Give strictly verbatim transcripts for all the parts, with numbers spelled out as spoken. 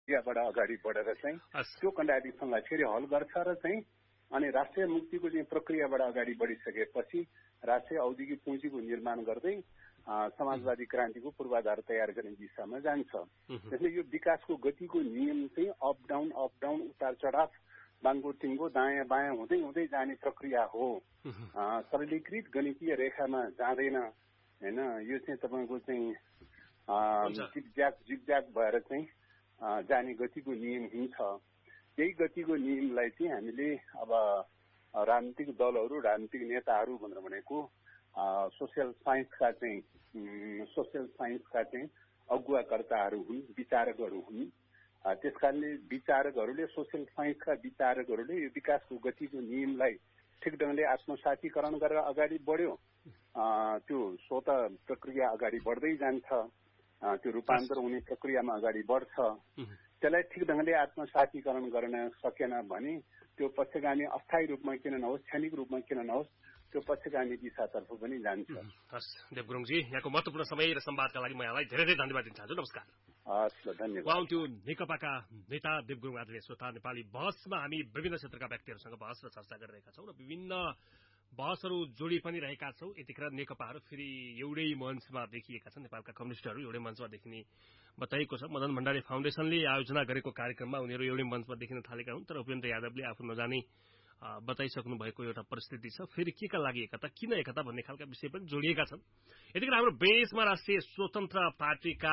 प्रक्रियाबाट अगाडि बढेर चाहिँ त्यो कन्ट्राडिक्सनलाई फेरि हल गर्छ र चाहिँ अनि राष्ट्रिय मुक्तिको चाहिँ प्रक्रियाबाट अगाडि बढिसकेपछि राष्ट्रिय औद्योगिक पुँजीको निर्माण गर्दै समाजवादी क्रान्तिको पूर्वाधार तयार गर्ने दिशामा जान्छ। त्यसले यो विकासको गतिको नियम चाहिँ अप डाउन अप डाउन उतार चढाव बाङ्गो टिङ्गो दायाँ बायाँ हुँदै हुँदै जाने प्रक्रिया हो। सरलीकृत गणितीय रेखामा जाँदैन होइन। यो चाहिँ तपाईँको चाहिँ जिगज्याग जिगज्याग भएर चाहिँ जाने गतिको नियम हुन्छ। यही गतिको नियमलाई चाहिँ हामीले अब राजनीतिक दलहरू राजनीतिक नेताहरू भनेर भनेको सोसियल साइन्सका चाहिँ सोसियल साइन्सका चाहिँ अगुवाकर्ताहरू हुन्, विचारकहरू हुन्। त्यसकारणले विचारकहरूले सोसियल साइन्सका विचारकहरूले यो विकासको गतिको नियमलाई ठिक ढङ्गले आत्मसातीकरण गरेर अगाडि बढ्यो। त्यो स्वत प्रक्रिया अगाडि बढ्दै जान्छ। त्यो रूपान्तर हुने प्रक्रियामा अगाडि बढ्छ। त्यसलाई ठिक ढङ्गले आत्मसातीकरण गर्न सकेन भने त्यो पक्षगामी अस्थायी रूपमा किन नहोस्, क्षणिक रूपमा किन नहोस्, त्यो पक्षगामी दिशातर्फ पनि जान्छ। हस् देव गुरुङजी, यहाँको महत्त्वपूर्ण समय र संवादका लागि म यहाँलाई धेरै धेरै धन्यवाद दिन चाहन्छु। नमस्कार। हस् ल, धन्यवाद। उहाँ त्यो नेकपाका नेता देव गुरुङ आदरणीय श्रोता, नेपाली बहसमा हामी विभिन्न क्षेत्रका व्यक्तिहरूसँग बहस र चर्चा गरिरहेका छौँ र विभिन्न बहसहरू जोडी पनि रहेका छौँ। यतिखेर नेकपाहरू फेरि एउटै मञ्चमा देखिएका छन्। नेपालका कम्युनिस्टहरू एउटै मञ्चमा देखिने बताइएको छ। मदन भण्डारी फाउन्डेसनले आयोजना गरेको कार्यक्रममा उनीहरू एउटै मञ्चमा देखिन थालेका हुन्। तर उपेन्द्र यादवले आफू नजाने बताइसक्नु भएको एउटा परिस्थिति छ। फेरि के का लागि एकता, किन एकता भन्ने खालका विषय पनि जोडिएका छन्। यतिखेर हाम्रो बेसमा राष्ट्रिय स्वतन्त्र पार्टीका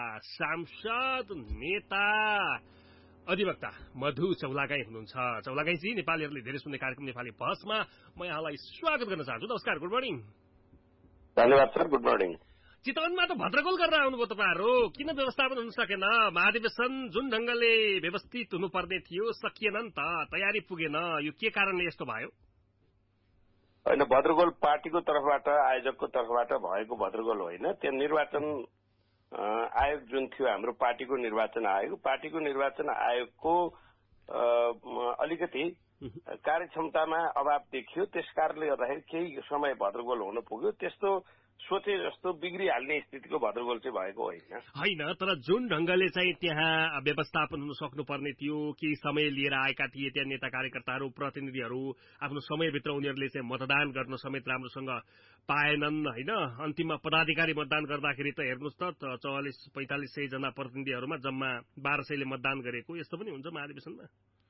सांसद नेता अधिवक्ता मधु चौलागाई हुनुहुन्छ। चौलागाईजी, नेपालीहरूले धेरै सुन्ने कार्यक्रम नेपाली बहसमा म यहाँलाई स्वागत गर्न चाहन्छु। नमस्कार, गुड मर्निङ। धन्यवाद सर, गुड मर्निङ। चितवनमा त भद्रगोल गरेर आउनुभयो तपाईँहरू, किन व्यवस्थापन हुन सकेन? महाधिवेशन जुन ढंगले व्यवस्थित हुनुपर्ने थियो सकिएन नि त, तयारी पुगेन, यो के कारणले यस्तो भयो? होइन, भद्रगोल पार्टीको तर्फबाट, आयोजकको तर्फबाट भएको भद्रगोल होइन। त्यो निर्वाचन आयोग जुन थियो हाम्रो पार्टीको निर्वाचन आयोग, पार्टीको निर्वाचन आयोगको अलिकति कार्यक्षमतामा अभाव देखियो। त्यस कारणले गर्दाखेरि केही समय भद्रगोल हुन पुग्यो। त्यस्तो सोचे जस्तो बिग्रिहाल्ने स्थितिको भद्रगोल चाहिँ भएको होइन होइन तर जुन ढंगले चाहिँ त्यहाँ व्यवस्थापन हुन सक्नुपर्ने थियो, केही समय लिएर आएका थिए त्यहाँ नेता कार्यकर्ताहरू प्रतिनिधिहरू, आफ्नो समयभित्र उनीहरूले चाहिँ मतदान गर्न समेत राम्रोसँग पाएनन् होइन। अन्तिममा पदाधिकारी मतदान गर्दाखेरि त हेर्नुहोस् त चौवालिस पैंतालिस सय जना प्रतिनिधिहरूमा जम्मा बाह्र सयले मतदान गरेको, यस्तो पनि हुन्छ महाधिवेशनमा?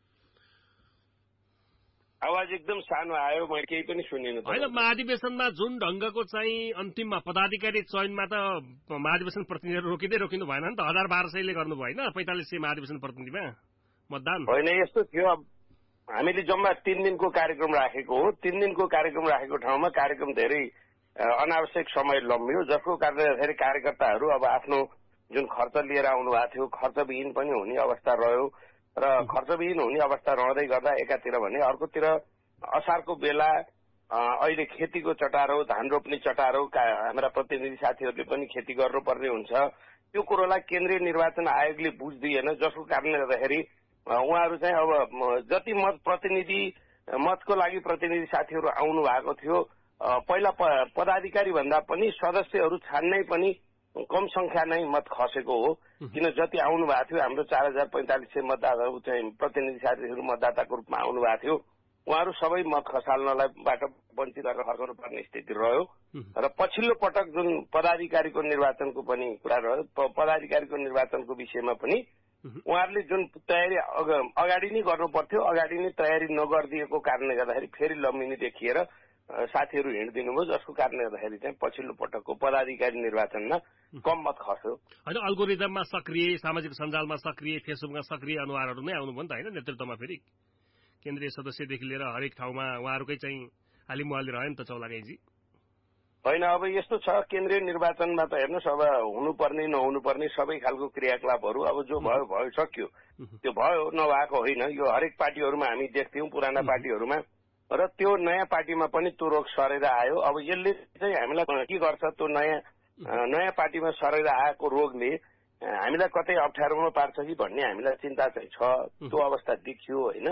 आवाज एकदम सानो आयो, मैले केही पनि सुनिनँ। होइन, महाधिवेशनमा जुन ढंगको चाहिँ अन्तिममा पदाधिकारी चयनमा त महाधिवेशन प्रतिनिधिहरू रोकिँदै रोकिनु भएन नि त, हजार बाह्र सयले गर्नुभयो होइन, पैंतालिस सय महाधिवेशन प्रतिनिधिमा मतदान होइन। यस्तो थियो, हामीले जम्मा तीन दिनको कार्यक्रम राखेको हो। तीन दिनको कार्यक्रम राखेको ठाउँमा कार्यक्रम धेरै अनावश्यक समय लम्बियो, जसको कारणले गर्दाखेरि कार्यकर्ताहरू अब आफ्नो जुन खर्च लिएर आउनु भएको थियो खर्चविहीन पनि हुने अवस्था रह्यो र खर्चविहीन हुने अवस्था रहँदै गर्दा एकातिर भने अर्कोतिर असारको बेला अहिले खेतीको चटारो, धान रोप्ने चटारो, हाम्रा प्रतिनिधि साथीहरूले पनि खेती गर्नुपर्ने हुन्छ। त्यो कुरोलाई केन्द्रीय निर्वाचन आयोगले बुझ्दिएन, जसको कारणले गर्दाखेरि उहाँहरू चाहिँ अब जति मत प्रतिनिधि मतको लागि प्रतिनिधि साथीहरू आउनु भएको थियो, पहिला पदाधिकारी भन्दा पनि सदस्यहरू छान्नै पनि कम संख्या नै मत खसेको हो। किन जति आउनु भएको थियो हाम्रो चार हजार पैंतालिस सय मतदाताहरू चाहिँ प्रतिनिधि साथीहरू मतदाताको रूपमा आउनु भएको थियो, उहाँहरू सबै मत खसाल्नलाईबाट वञ्चित गरेर फर्काउनु पर्ने स्थिति रह्यो। र पछिल्लो पटक जुन पदाधिकारीको निर्वाचनको पनि कुरा रह्यो, पदाधिकारीको निर्वाचनको विषयमा पनि उहाँहरूले जुन तयारी अगाडि नै गर्नु पर्थ्यो, अगाडि नै तयारी नगरिदिएको कारणले गर्दाखेरि फेरि लम्बिनी देखिएर साथीहरू हिँडिदिनु भयो, जसको कारणले गर्दाखेरि चाहिँ पछिल्लो पटकको पदाधिकारी निर्वाचनमा कम मत खस्यो। होइन, अल्गोरिदममा सक्रिय, सामाजिक सञ्जालमा सक्रिय, फेसबुकमा सक्रिय अनुहारहरू नै आउनुभयो नि त होइन नेतृत्वमा। फेरि केन्द्रीय सदस्यदेखि लिएर हरेक ठाउँमा उहाँहरूकै चाहिँ हालिमुहाली रह्यो नि त चौलागाईजी। होइन, अब यस्तो छ, केन्द्रीय निर्वाचनमा त हेर्नुहोस्, अब हुनुपर्ने नहुनुपर्ने सबै खालको क्रियाकलापहरू अब जो भयो भयो सक्यो, त्यो भयो, नभएको होइन। यो हरेक पार्टीहरूमा हामी देख्थ्यौँ, पुराना पार्टीहरूमा, र त्यो नयाँ पार्टीमा पनि त्यो रोग सरेर आयो। अब यसले चाहिँ हामीलाई के गर्छ, त्यो नयाँ नयाँ पार्टीमा सरेर आएको रोगले हामीलाई कतै अप्ठ्यारोमा पार्छ कि भन्ने हामीलाई चिन्ता चाहिँ छ। त्यो अवस्था देखियो होइन।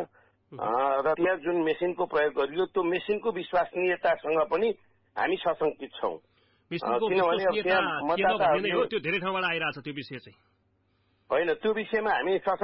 र त्यहाँ जुन मेसिनको प्रयोग गरियो, त्यो मेसिनको विश्वसनीयतासँग पनि हामी सशंकित छौँ। किनभने त्यो धेरै ठाउँबाट आइरहेछ त्यो विषय चाहिँ। होइन, त्यो विषयमा हामी